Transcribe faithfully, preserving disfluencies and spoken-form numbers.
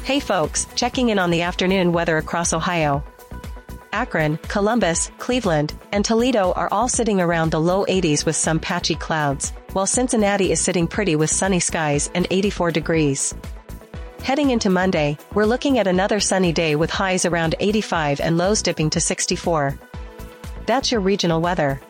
Hey folks, checking in on the afternoon weather across Ohio. Akron, Columbus, Cleveland, and Toledo are all sitting around the low eighties with some patchy clouds, while Cincinnati is sitting pretty with sunny skies and eighty-four degrees. Heading into Monday, we're looking at another sunny day with highs around eighty-five and lows dipping to sixty-four. That's your regional weather.